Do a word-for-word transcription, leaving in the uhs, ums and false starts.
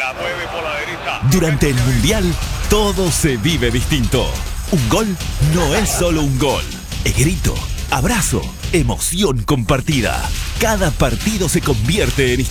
La mueve por la derecha. Durante el Mundial, todo se vive distinto. Un gol no es solo un gol. Es grito, abrazo, emoción compartida. Cada partido se convierte en historia.